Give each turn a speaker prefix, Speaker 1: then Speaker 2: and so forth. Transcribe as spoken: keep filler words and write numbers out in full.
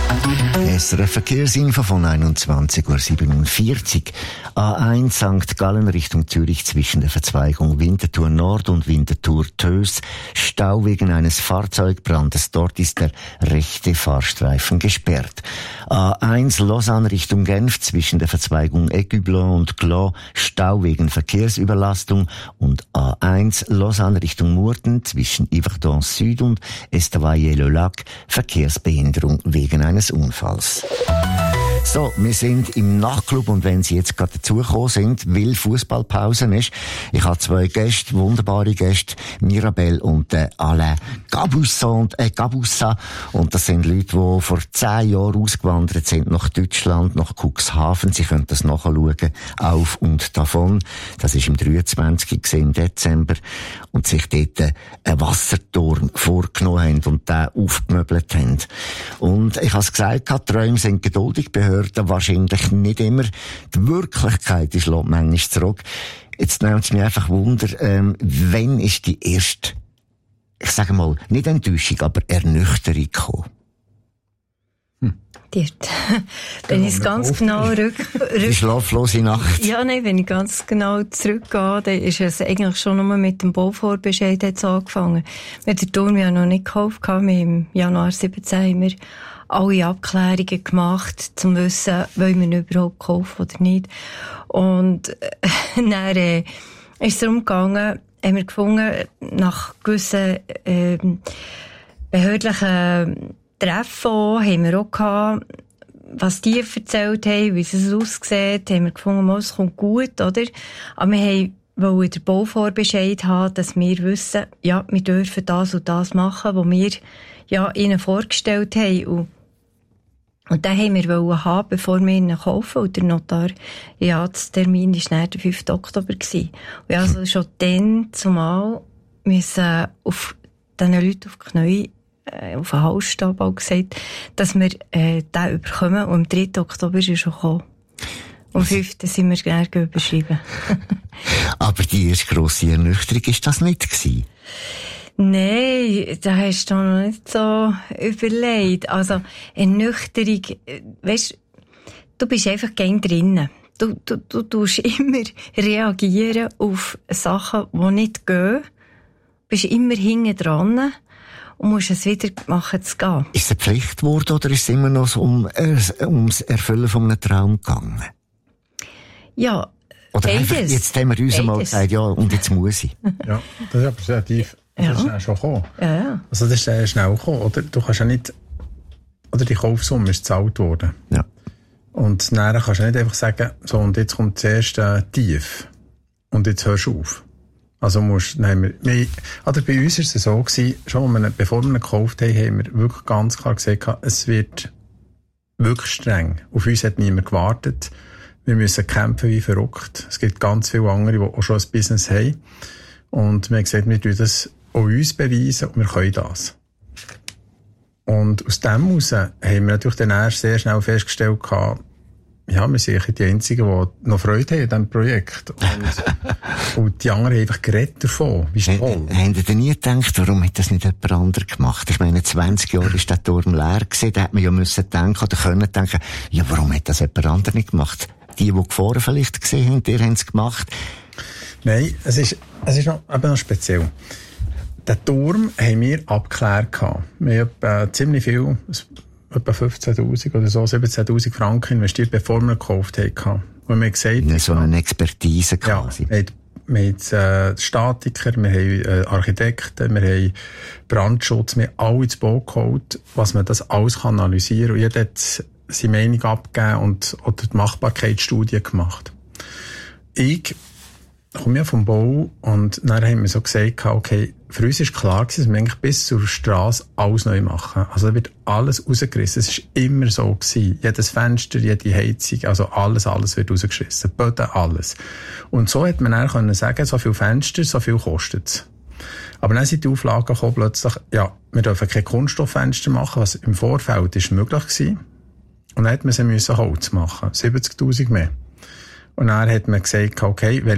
Speaker 1: S R F Verkehrsinfo von einundzwanzig Uhr siebenundvierzig. A eins Sankt Gallen Richtung Zürich zwischen der Verzweigung Winterthur Nord und Winterthur Tös. Stau wegen eines Fahrzeugbrandes. Dort ist der rechte Fahrstreifen gesperrt. A eins Lausanne Richtung Genf zwischen der Verzweigung Écublon und Glo. Stau wegen Verkehrsüberlastung. Und A eins Lausanne Richtung Murten zwischen Yverdon Süd und Estavayer-le-Lac. Verkehrsbehinderung wegen eines Unfalls. So, wir sind im Nachtclub und wenn Sie jetzt gerade dazugekommen sind, weil Fußballpause ist, ich habe zwei Gäste, wunderbare Gäste, Mirabelle und äh, Alain Gabusson, äh, Gabussa. Und das sind Leute, die vor zehn Jahren ausgewandert sind nach Deutschland, nach Cuxhaven. Sie können das nachschauen, auf und davon. Das ist im dreiundzwanzig im Dezember. Und sich dort äh, einen Wasserturm vorgenommen haben und den aufgemöbelt haben. Und ich habe es gesagt, die Träume sind geduldig, Behörden wahrscheinlich nicht immer. Die Wirklichkeit ist manchmal zurück. Jetzt nimmt es mich einfach Wunder, ähm, wann ist die erste, ich sage mal, nicht Enttäuschung, aber Ernüchterung gekommen?
Speaker 2: Hm. Dort. Wenn ich es ganz genau rück, rück...
Speaker 1: Die schlaflose Nacht.
Speaker 2: Ja, nein, wenn ich ganz genau zurückgehe, dann ist es eigentlich schon nur mit dem Bauvorbescheid jetzt angefangen. Wir haben den Turm ja noch nicht gekauft. Wir haben im Januar siebzehn haben wir alle Abklärungen gemacht, um zu wissen, wollen wir ihn überhaupt kaufen oder nicht. Und äh, dann äh, ist es darum gegangen, haben wir gefunden, nach gewissen äh, behördlichen Treffen haben wir auch gehabt, was die erzählt haben, wie es aussieht, haben wir gefunden, es kommt gut, oder? Aber wir haben wollen den Bauvorbescheid haben, dass wir wissen, ja, wir dürfen das und das machen, was wir ja ihnen vorgestellt haben. Und, und den haben wir wollen haben, bevor wir ihn kaufen. Und der Notar, ja, das Termin war dann der fünften Oktober gewesen. Und ja, also schon dann zumal müssen auf diesen Leuten auf die Knie, äh, auf den Halsstab auch gesagt, dass wir, äh, den überkommen. Und am dritten Oktober ist er schon gekommen. Am fünften sind wir gerne überschrieben.
Speaker 1: Aber die erste grosse Ernüchterung ist das nicht gewesen?
Speaker 2: Nein, da hast du noch nicht so überlegt. Also, Ernüchterung, weisst, du bist einfach gern drinnen. Du, du, du tust immer reagieren auf Sachen, die nicht gehen. Du bist immer hinten dran und musst es wieder machen zu gehen. Ist
Speaker 1: es eine Pflicht geworden oder ist es immer noch so um, äh, ums Erfüllen von einem Traum gegangen?
Speaker 2: Ja,
Speaker 1: oder einfach, jetzt haben wir uns mal gesagt, ja, und jetzt muss ich.
Speaker 3: Ja, das ist aber sehr tief. Das
Speaker 2: ja.
Speaker 3: ist schnell schon gekommen.
Speaker 2: Ja, ja.
Speaker 3: Also das ist sehr schnell gekommen, oder? Du kannst ja nicht, oder die Kaufsumme ist gezahlt worden.
Speaker 1: Ja.
Speaker 3: Und nachher kannst du nicht einfach sagen, so, und jetzt kommt das erste Tief. Und jetzt hörst du auf. Also musst, nein, wir, wir, oder bei uns ist es so gewesen, schon, wir, bevor wir ihn gekauft haben, haben wir wirklich ganz klar gesagt, es wird wirklich streng. Auf uns hat niemand gewartet. Wir müssen kämpfen wie verrückt. Es gibt ganz viele andere, die auch schon ein Business haben. Und wir haben gesagt, wir tun das auch uns beweisen und wir können das. Und aus dem heraus haben wir natürlich dann erst sehr schnell festgestellt, ja, wir sind die Einzigen, die noch Freude haben an diesem Projekt. Und, und die anderen haben einfach geredet davon. Wie toll.
Speaker 1: Haben Sie denn nie gedacht, warum hat das nicht jemand anderes gemacht? Ich meine, zwanzig Jahre war der Turm leer gewesen, da hätte man ja müssen denken oder können denken, ja, warum hat das jemand anderes nicht gemacht? Die, die Gefahren vielleicht gesehen haben, die haben es gemacht.
Speaker 3: Nein, es ist, es ist noch, eben noch speziell. Den Turm haben wir abgeklärt gehabt. Wir haben etwa ziemlich viel, etwa fünfzehntausend oder so, siebzehntausend Franken investiert, bevor wir gekauft haben. Und wir haben gesagt,
Speaker 1: ja, so eine Expertise quasi.
Speaker 3: Ja, wir haben, wir haben äh, Statiker, wir haben äh, Architekten, wir haben Brandschutz, wir haben alle ins Boot geholt, was man das alles kann analysieren. Und jeder hat seine Meinung abgegeben und oder die Machbarkeitsstudie gemacht. Ich komme ja vom Bau und dann haben wir so gesagt, okay, für uns ist klar gewesen, dass wir eigentlich bis zur Strasse alles neu machen. Also da wird alles rausgerissen. Es ist immer so gewesen. Jedes Fenster, jede Heizung, also alles, alles wird rausgeschissen. Böden, alles. Und so hat man dann können sagen, so viel Fenster, so viel kostet es. Aber dann sind die Auflagen gekommen, plötzlich, ja, wir dürfen keine Kunststofffenster machen, was im Vorfeld ist möglich gewesen. Und dann hat man sie müssen Holz machen. siebzigtausend mehr. Und dann hat man gesagt, okay,